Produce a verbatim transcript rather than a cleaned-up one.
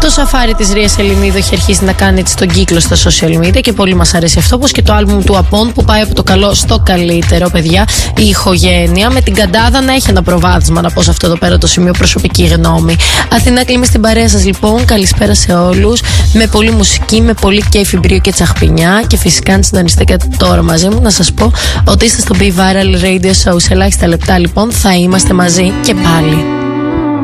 Το σαφάρι της Ρίας Ελληνίδου έχει αρχίσει να κάνει έτσι τον κύκλο στα social media και πολύ μας αρέσει αυτό, όπως και το άλμπουμ του Απών που πάει από το καλό στο καλύτερο, παιδιά. Η ηχογένεια με την Καντάδα να έχει ένα προβάδισμα, να πω σε αυτό εδώ πέρα το σημείο, προσωπική γνώμη. Αθηνά Κλίμη στην παρέα σας λοιπόν. Καλησπέρα σε όλους. Με πολύ μουσική, με πολύ κέφι, μπρίο και τσαχπινιά. Και φυσικά, αν συντονιστείτε τώρα μαζί μου, να σας πω ότι είστε στο Be Viral Radio Show. Σε ελάχιστα λεπτά λοιπόν θα είμαστε μαζί και πάλι.